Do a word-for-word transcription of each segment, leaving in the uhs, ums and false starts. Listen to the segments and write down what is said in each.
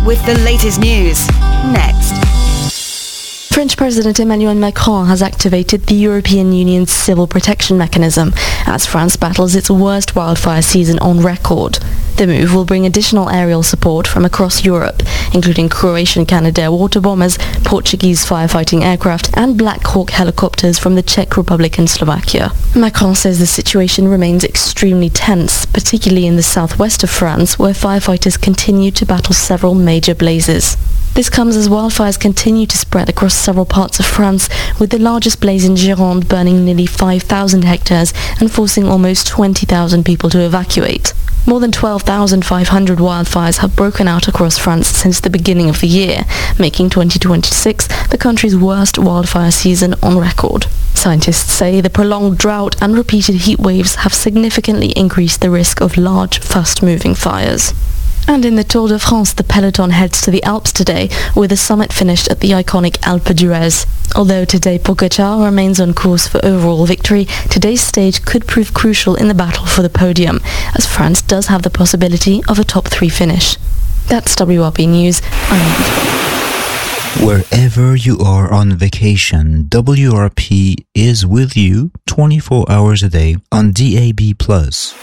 with the latest news. Next. French President Emmanuel Macron has activated the European Union's civil protection mechanism as France battles its worst wildfire season on record. The move will bring additional aerial support from across Europe, including Croatian Canadair water bombers, Portuguese firefighting aircraft and Black Hawk helicopters from the Czech Republic and Slovakia. Macron says the situation remains extremely tense, particularly in the southwest of France, where firefighters continue to battle several major blazes. This comes as wildfires continue to spread across several parts of France, with the largest blaze in Gironde burning nearly five thousand hectares and forcing almost twenty thousand people to evacuate. More than twelve thousand five hundred wildfires have broken out across France since the beginning of the year, making twenty twenty-six the country's worst wildfire season on record. Scientists say the prolonged drought and repeated heat waves have significantly increased the risk of large, fast-moving fires. And in the Tour de France, the peloton heads to the Alps today, with the summit finished at the iconic Alpe d'Huez. Although today Pogačar remains on course for overall victory, today's stage could prove crucial in the battle for the podium, as France does have the possibility of a top three finish. That's W R P News. I'm Wherever you are on vacation, W R P is with you twenty-four hours a day on D A B plus.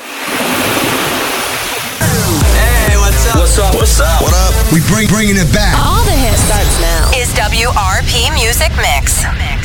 What's up? What's up? What up? We bring bringing it back. All the hits starts now. Is W R P Music Mix.